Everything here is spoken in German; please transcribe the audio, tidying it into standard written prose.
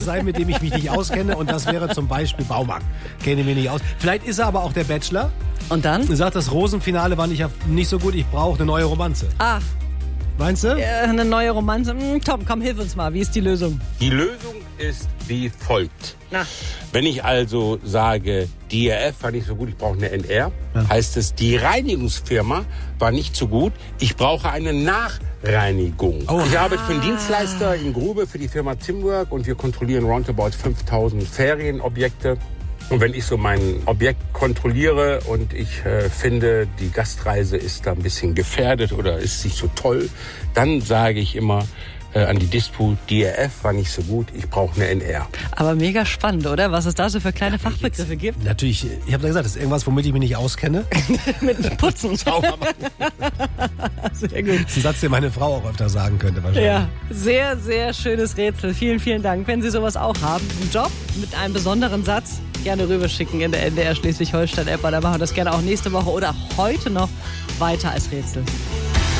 sein, mit dem ich mich nicht auskenne. Und das wäre zum Beispiel Baumarkt. Kenne mich nicht aus. Vielleicht ist er aber auch der Bachelor. Und dann? Er sagt, das Rosenfinale war nicht so gut. Ich brauche eine neue Romanze. Ah, Meinst du? eine neue Romanze. Tom, komm, hilf uns mal. Wie ist die Lösung? Die Lösung ist wie folgt. Na. Wenn ich also sage, die DRF war nicht so gut, ich brauche eine NR, heißt es, die Reinigungsfirma war nicht so gut, ich brauche eine Nachreinigung. Ich arbeite für einen Dienstleister in Grube für die Firma Timwork und wir kontrollieren roundabout 5000 Ferienobjekte. Und wenn ich so mein Objekt kontrolliere und ich finde, die Gastreise ist da ein bisschen gefährdet oder ist nicht so toll, dann sage ich immer an die Dispo, die DRF war nicht so gut, ich brauche eine NR. Aber mega spannend, oder? Was es da so für kleine Fachbegriffe gibt. Natürlich, ich habe da gesagt, das ist irgendwas, womit ich mich nicht auskenne. Mit Putzen. Sauber machen. Sehr gut. Das ist ein Satz, den meine Frau auch öfter sagen könnte wahrscheinlich. Ja, sehr, sehr schönes Rätsel. Vielen, vielen Dank. Wenn Sie sowas auch haben, einen Job mit einem besonderen Satz, gerne rüberschicken in der NDR Schleswig-Holstein-App. Da machen wir das gerne auch nächste Woche oder heute noch weiter als Rätsel.